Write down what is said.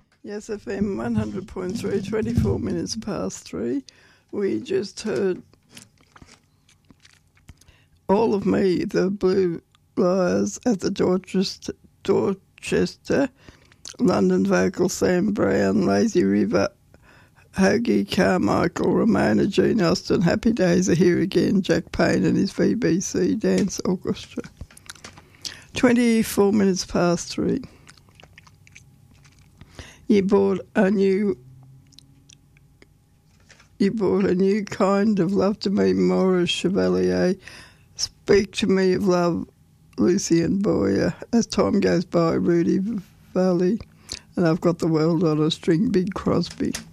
Yes, FM 100.3, 24 minutes past 3. We just heard All of Me, the Blue Liars at the Dorchester, London vocal Sam Brown, Lazy River, Hoagie Carmichael, Ramona, Jean Austin, Happy Days Are Here Again, Jack Payne and his VBC Dance Orchestra. 24 minutes past 3. You bought a new kind of love to me, Maurice Chevalier. Speak to me of love, Lucian Boyer. As time goes by, Rudy Valley. And I've got the world on a string, Big Crosby.